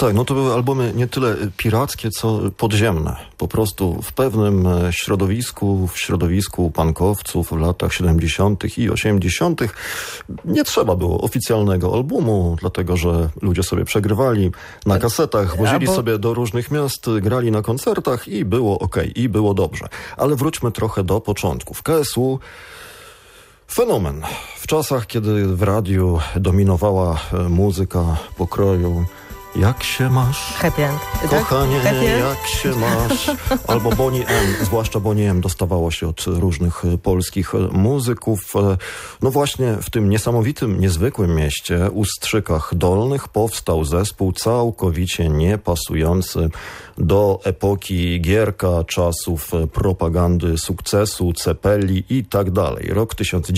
Tak, no to były albumy nie tyle pirackie, co podziemne. Po prostu w pewnym środowisku punkowców w latach 70. i 80. nie trzeba było oficjalnego albumu, dlatego że ludzie sobie przegrywali na kasetach, wozili sobie do różnych miast, grali na koncertach i było okej, i było dobrze. Ale wróćmy trochę do początków. KSU fenomen. W czasach, kiedy w radiu dominowała muzyka pokroju jak się masz, Happy End. kochanie, tak? jak się masz, albo Bonnie M, zwłaszcza Bonnie M dostawało się od różnych polskich muzyków. No właśnie w tym niesamowitym, niezwykłym mieście, Ustrzykach Dolnych, powstał zespół całkowicie niepasujący do epoki Gierka, czasów propagandy sukcesu, Cepeli i tak dalej. Rok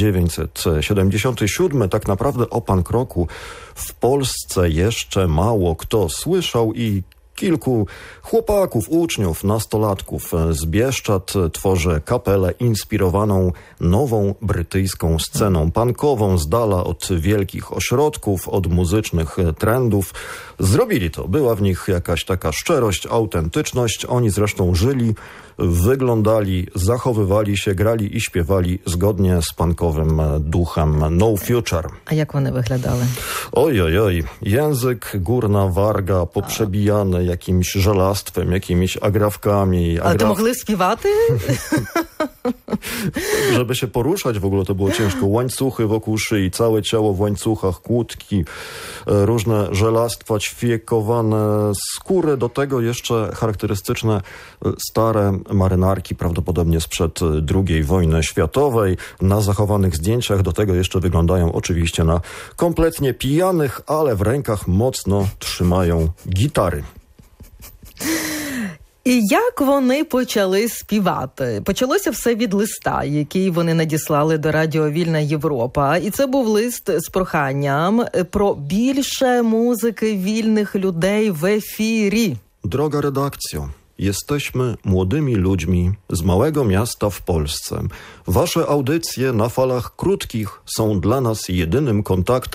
1977, tak naprawdę o punk rocku w Polsce jeszcze mało kto słyszał i kilku chłopaków, uczniów, nastolatków z Bieszczad tworzy kapelę inspirowaną nową brytyjską sceną punkową, z dala od wielkich ośrodków, od muzycznych trendów. Zrobili to. Była w nich jakaś taka szczerość, autentyczność. Oni zresztą żyli, wyglądali, zachowywali się, grali i śpiewali zgodnie z punkowym duchem No Future. A jak one wyglądały? Oj. Język, górna warga, poprzebijany jakimś żelastwem, jakimiś agrafkami. Ale to mogli śpiewaty? Żeby się poruszać w ogóle to było ciężko. Łańcuchy wokół szyi, całe ciało w łańcuchach, kłódki, różne żelastwa, ćwiekowane skóry. Do tego jeszcze charakterystyczne stare marynarki, prawdopodobnie sprzed II wojny światowej. Na zachowanych zdjęciach do tego jeszcze wyglądają oczywiście na kompletnie pijanych, ale w rękach mocno trzymają gitary. І як вони почали співати? Почалося все від листа, який вони надіслали до Радіо Вільна Європа. І це був лист з проханням про більше музики вільних людей в ефірі. Droga redakcjo, jesteśmy młodymi ludźmi z małego miasta w Polsce. Wasze audycje na falach krótkich są dla nas jedynym kontaktem